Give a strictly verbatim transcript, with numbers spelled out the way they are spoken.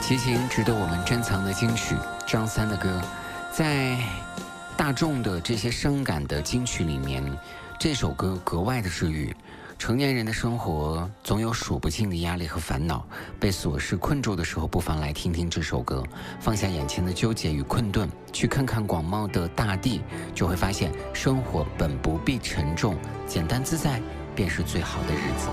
齐秦值得我们珍藏的金曲，张三的歌，在大众的这些伤感的金曲里面，这首歌格外的治愈。成年人的生活总有数不尽的压力和烦恼，被琐事困住的时候，不妨来听听这首歌，放下眼前的纠结与困顿，去看看广袤的大地，就会发现生活本不必沉重，简单自在便是最好的日子。